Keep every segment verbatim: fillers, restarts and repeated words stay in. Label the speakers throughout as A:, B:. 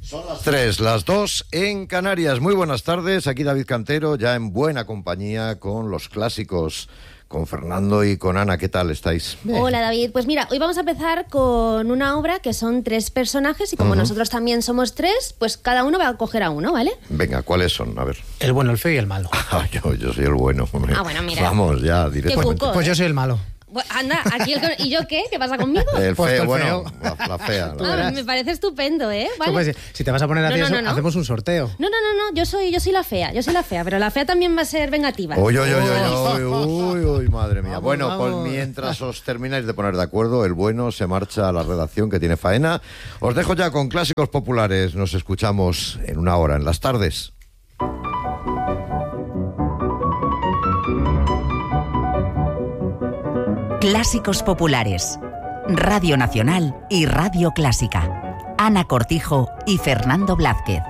A: Son las tres, las dos en Canarias. Muy buenas tardes, aquí David Cantero, ya en buena compañía con los clásicos, con Fernando y con Ana. ¿Qué tal estáis?
B: Bien. Hola David, pues mira, hoy vamos a empezar con una obra que son tres personajes y como uh-huh. nosotros también somos tres, pues cada uno va a coger a uno, ¿vale?
A: Venga, ¿cuáles son? A ver.
C: El bueno, el feo y el malo.
A: Ah, yo, yo soy el bueno.
B: Ah, bueno, mira.
A: Vamos ya, directamente.
C: Cuco, pues yo soy el malo.
B: Pues anda, aquí el... ¿Y yo qué? ¿Qué pasa conmigo?
A: El
C: pues
A: feo,
C: el
A: bueno,
C: feo.
A: La, la fea.
B: Ah, me parece estupendo, ¿eh? ¿Vale?
C: Pues, si te vas a poner a ti
B: no, no,
C: eso,
B: no, no.
C: hacemos un sorteo.
B: No, no, no, no, yo soy, yo soy la fea, yo soy la fea, pero la fea también va a ser vengativa.
A: Uy, uy, uy, uy, uy, uy, uy, madre mía.
C: Vamos,
A: bueno,
C: vamos.
A: pues mientras os termináis de poner de acuerdo, el bueno se marcha a la redacción que tiene faena. Os dejo ya con clásicos populares. Nos escuchamos en una hora, en las tardes.
D: Clásicos populares. Radio Nacional y Radio Clásica. Ana Cortijo y Fernando Blázquez.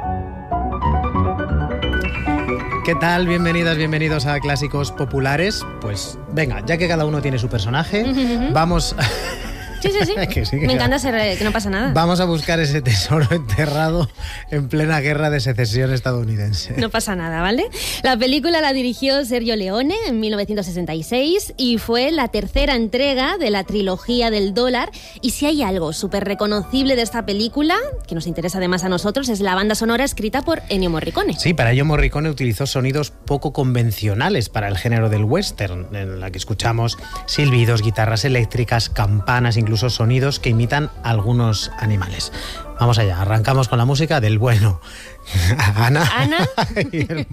C: ¿Qué tal? Bienvenidas, bienvenidos a Clásicos Populares. Pues venga, ya que cada uno tiene su personaje, uh-huh. vamos...
B: Sí, sí, sí.
C: que sí que
B: Me encanta ser que no pasa nada.
C: Vamos a buscar ese tesoro enterrado en plena guerra de secesión estadounidense.
B: No pasa nada, ¿vale? La película la dirigió Sergio Leone en mil novecientos sesenta y seis y fue la tercera entrega de la trilogía del dólar. Y si hay algo súper reconocible de esta película, que nos interesa además a nosotros, es la banda sonora escrita por Ennio Morricone.
C: Sí, para ello Morricone utilizó sonidos poco convencionales para el género del western, en la que escuchamos silbidos, guitarras eléctricas, campanas, incluso sonidos que imitan a algunos animales. Vamos allá, arrancamos con la música del bueno. Ana.
B: Ana.
C: Y el